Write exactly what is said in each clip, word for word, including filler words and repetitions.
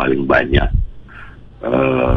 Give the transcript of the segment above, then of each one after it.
paling banyak uh,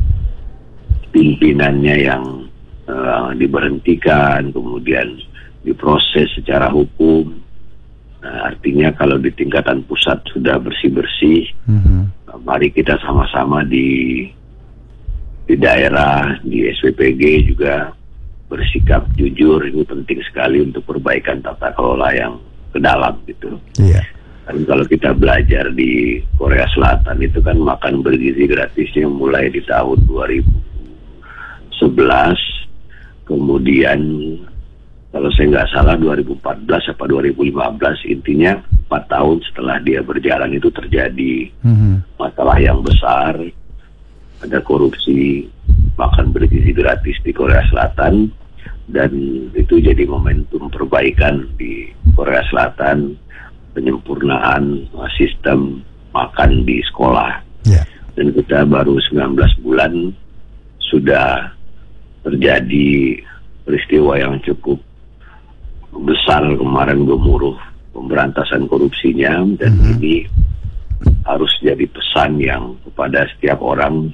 pimpinannya yang uh, diberhentikan, kemudian diproses secara hukum. Nah, artinya kalau di tingkatan pusat sudah bersih-bersih, mm-hmm. mari kita sama-sama di di daerah, di S P P G juga bersikap jujur. Ini penting sekali untuk perbaikan tata kelola yang ke dalam gitu. Iya. Dan kalau kita belajar di Korea Selatan itu kan makan bergizi gratisnya mulai di tahun dua ribu sebelas, kemudian kalau saya nggak salah dua ribu empat belas atau dua ribu lima belas, intinya empat tahun setelah dia berjalan itu terjadi mm-hmm. masalah yang besar, ada korupsi makan bergizi gratis di Korea Selatan, dan itu jadi momentum perbaikan di Korea Selatan, penyempurnaan sistem makan di sekolah. Yeah. Dan kita baru sembilan belas bulan sudah terjadi peristiwa yang cukup besar kemarin, gemuruh pemberantasan korupsinya, dan mm-hmm. ini harus jadi pesan yang kepada setiap orang,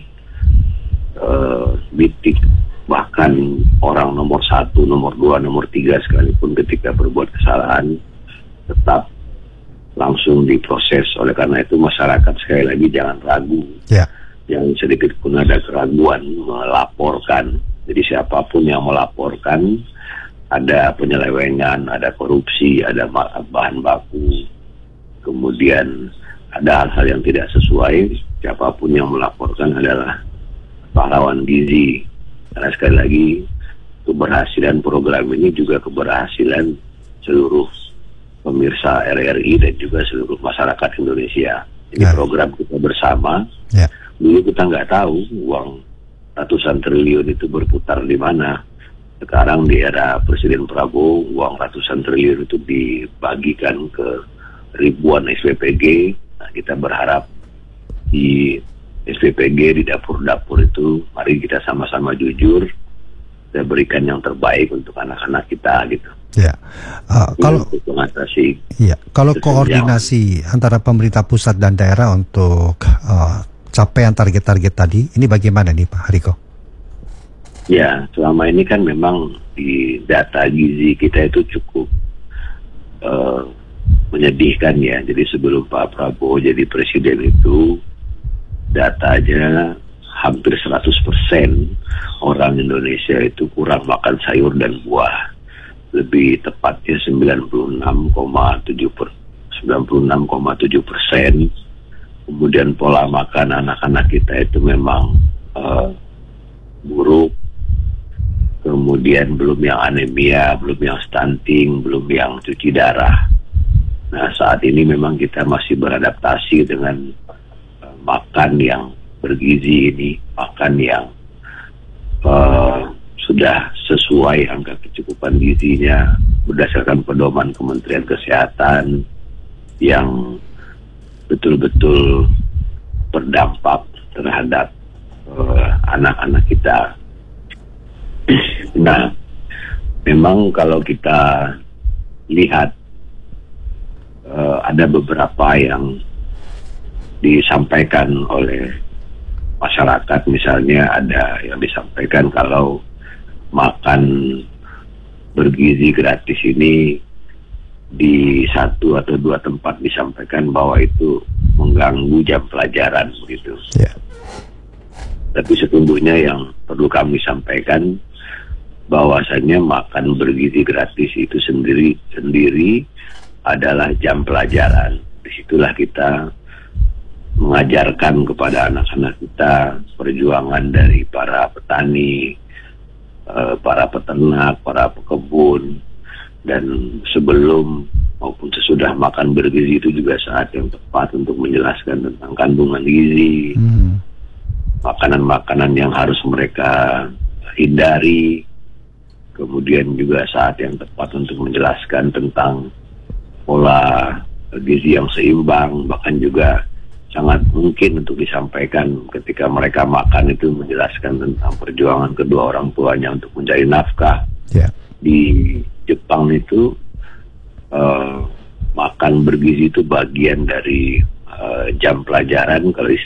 uh, bitik, bahkan orang nomor satu, nomor dua, nomor tiga sekalipun ketika berbuat kesalahan tetap langsung diproses. Oleh karena itu masyarakat sekali lagi jangan ragu, yeah. yang sedikit pun ada keraguan melaporkan. Jadi siapapun yang melaporkan ada penyelewengan, ada korupsi, ada bahan baku, kemudian ada hal-hal yang tidak sesuai, siapapun yang melaporkan adalah pahlawan gizi. Karena sekali lagi keberhasilan program ini juga keberhasilan seluruh pemirsa R R I dan juga seluruh masyarakat Indonesia. Ini ya. Program kita bersama. Ya. Dulu kita nggak tahu uang ratusan triliun itu berputar di mana. Sekarang di era Presiden Prabowo, uang ratusan triliun itu dibagikan ke ribuan S P P G. Nah, kita berharap di S P P G, di dapur-dapur itu, mari kita sama-sama jujur dan berikan yang terbaik untuk anak-anak kita gitu. Ya, uh, kalau mengatasi, ya, kalau koordinasi antara pemerintah pusat dan daerah untuk uh, capaian target-target tadi, ini bagaimana nih Pak Hariko? Ya, selama ini kan memang di data gizi kita itu cukup uh, menyedihkan ya. Jadi sebelum Pak Prabowo jadi presiden itu datanya hampir seratus persen orang Indonesia itu kurang makan sayur dan buah. Lebih tepatnya sembilan puluh enam koma tujuh persen. Kemudian pola makan anak-anak kita itu memang uh, buruk. Kemudian belum yang anemia, belum yang stunting, belum yang cuci darah. Nah, saat ini memang kita masih beradaptasi dengan uh, makan yang bergizi ini, makan yang uh, sudah sesuai angka kecukupan gizinya berdasarkan pedoman Kementerian Kesehatan yang betul-betul berdampak terhadap uh, anak-anak kita. Nah, memang kalau kita lihat uh, ada beberapa yang disampaikan oleh masyarakat, misalnya ada yang disampaikan kalau makan bergizi gratis ini di satu atau dua tempat disampaikan bahwa itu mengganggu jam pelajaran begitu. Yeah. Tapi sesungguhnya yang perlu kami sampaikan bahwasanya makan bergizi gratis itu sendiri sendiri adalah jam pelajaran. Disitulah kita mengajarkan kepada anak-anak kita perjuangan dari para petani, para peternak, para pekebun, dan sebelum maupun sesudah makan bergizi itu juga saat yang tepat untuk menjelaskan tentang kandungan gizi, hmm. makanan-makanan yang harus mereka hindari, kemudian juga saat yang tepat untuk menjelaskan tentang pola gizi yang seimbang, bahkan juga sangat mungkin untuk disampaikan ketika mereka makan itu menjelaskan tentang perjuangan kedua orang tuanya untuk mencari nafkah. Yeah. Di Jepang itu uh, makan bergizi itu bagian dari uh, jam pelajaran. Kalau